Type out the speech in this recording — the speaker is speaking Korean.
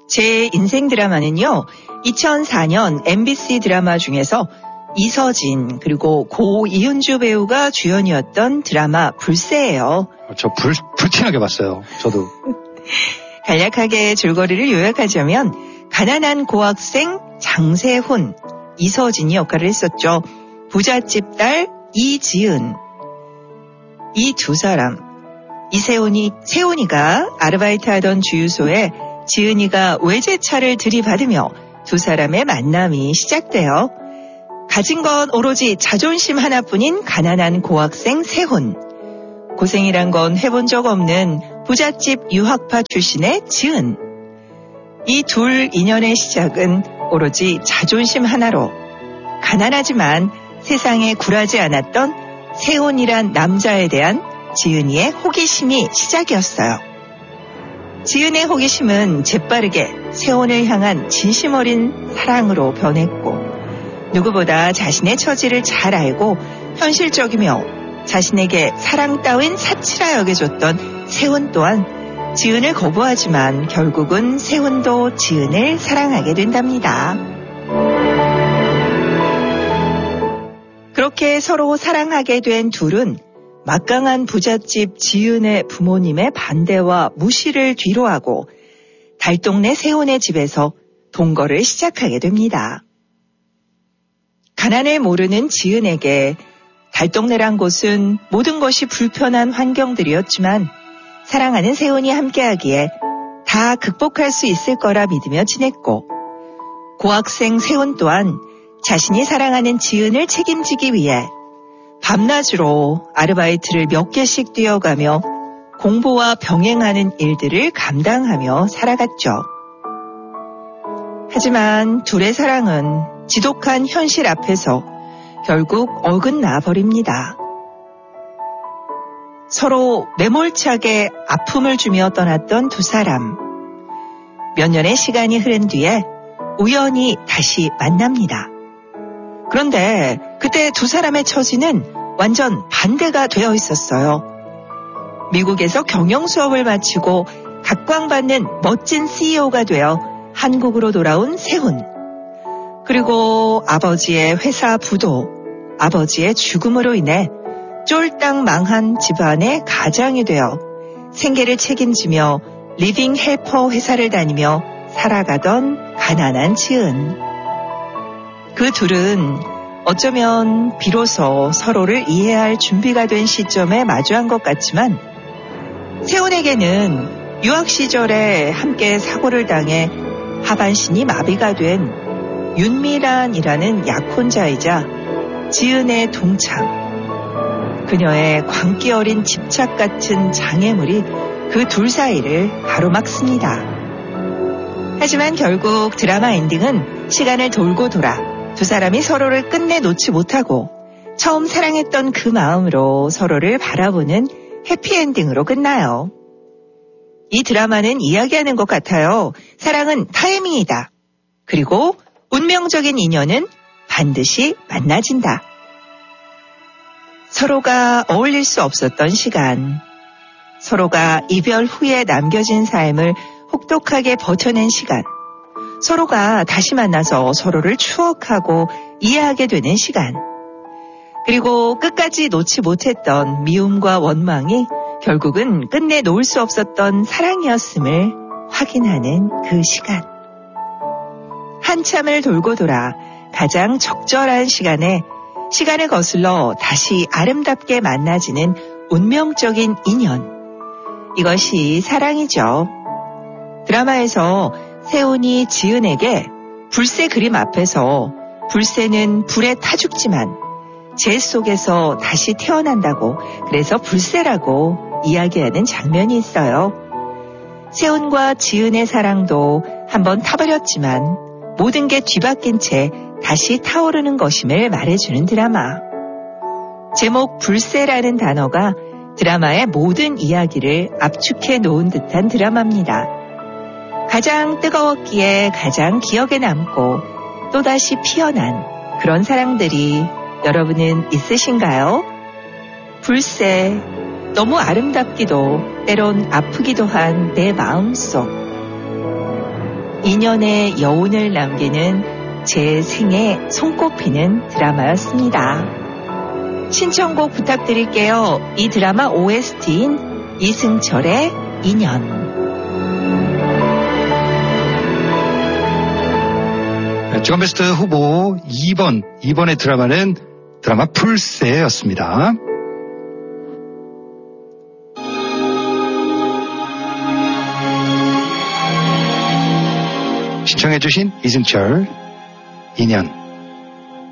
제 인생 드라마는요, 2004년 MBC 드라마 중에서 이서진 그리고 고 이은주 배우가 주연이었던 드라마 불새예요. 저 불티나게 봤어요. 저도. 간략하게 줄거리를 요약하자면 가난한 고학생 장세훈, 이서진이 역할을 했었죠. 부잣집 딸 이지은. 이 두 사람, 세훈이가 아르바이트하던 주유소에 지은이가 외제차를 들이받으며 두 사람의 만남이 시작돼요. 가진 건 오로지 자존심 하나뿐인 가난한 고학생 세훈. 고생이란 건 해본 적 없는 부잣집 유학파 출신의 지은. 이 둘 인연의 시작은 오로지 자존심 하나로 가난하지만 세상에 굴하지 않았던 세훈이란 남자에 대한 지은이의 호기심이 시작이었어요. 지은의 호기심은 재빠르게 세훈을 향한 진심 어린 사랑으로 변했고 누구보다 자신의 처지를 잘 알고 현실적이며 자신에게 사랑 따윈 사치라 여겨줬던 세훈 또한 지은을 거부하지만 결국은 세훈도 지은을 사랑하게 된답니다. 그렇게 서로 사랑하게 된 둘은 막강한 부잣집 지은의 부모님의 반대와 무시를 뒤로하고 달동네 세훈의 집에서 동거를 시작하게 됩니다. 가난을 모르는 지은에게 달동네란 곳은 모든 것이 불편한 환경들이었지만 사랑하는 세훈이 함께하기에 다 극복할 수 있을 거라 믿으며 지냈고 고학생 세훈 또한 자신이 사랑하는 지은을 책임지기 위해 밤낮으로 아르바이트를 몇 개씩 뛰어가며 공부와 병행하는 일들을 감당하며 살아갔죠. 하지만 둘의 사랑은 지독한 현실 앞에서 결국 어긋나 버립니다. 서로 매몰차게 아픔을 주며 떠났던 두 사람. 몇 년의 시간이 흐른 뒤에 우연히 다시 만납니다. 그런데 그때 두 사람의 처지는 완전 반대가 되어 있었어요. 미국에서 경영 수업을 마치고 각광받는 멋진 CEO가 되어 한국으로 돌아온 세훈. 그리고 아버지의 회사 부도, 아버지의 죽음으로 인해 쫄딱 망한 집안의 가장이 되어 생계를 책임지며 리빙 헬퍼 회사를 다니며 살아가던 가난한 지은. 그 둘은 어쩌면 비로소 서로를 이해할 준비가 된 시점에 마주한 것 같지만 세훈에게는 유학 시절에 함께 사고를 당해 하반신이 마비가 된 윤미란이라는 약혼자이자 지은의 동창, 그녀의 광기 어린 집착 같은 장애물이 그 둘 사이를 가로막습니다. 하지만 결국 드라마 엔딩은 시간을 돌고 돌아 두 사람이 서로를 끝내 놓지 못하고 처음 사랑했던 그 마음으로 서로를 바라보는 해피엔딩으로 끝나요. 이 드라마는 이야기하는 것 같아요. 사랑은 타이밍이다. 그리고 운명적인 인연은 반드시 만나진다. 서로가 어울릴 수 없었던 시간, 서로가 이별 후에 남겨진 삶을 혹독하게 버텨낸 시간, 서로가 다시 만나서 서로를 추억하고 이해하게 되는 시간, 그리고 끝까지 놓지 못했던 미움과 원망이 결국은 끝내 놓을 수 없었던 사랑이었음을 확인하는 그 시간. 한참을 돌고 돌아 가장 적절한 시간에 시간을 거슬러 다시 아름답게 만나지는 운명적인 인연. 이것이 사랑이죠. 드라마에서 세훈이 지은에게 불새 그림 앞에서 불새는 불에 타 죽지만 재 속에서 다시 태어난다고, 그래서 불새라고 이야기하는 장면이 있어요. 세훈과 지은의 사랑도 한번 타버렸지만 모든 게 뒤바뀐 채 다시 타오르는 것임을 말해주는 드라마. 제목 불새라는 단어가 드라마의 모든 이야기를 압축해 놓은 듯한 드라마입니다. 가장 뜨거웠기에 가장 기억에 남고 또다시 피어난 그런 사랑들이 여러분은 있으신가요? 불새, 너무 아름답기도 때론 아프기도 한 내 마음속. 인연의 여운을 남기는 제 생에 손꼽히는 드라마였습니다. 신청곡 부탁드릴게요. 이 드라마 OST인 이승철의 인연. 주간베스트 후보 2번. 이번의 드라마는 드라마 풀세였습니다. 시청해주신 이승철, 인연.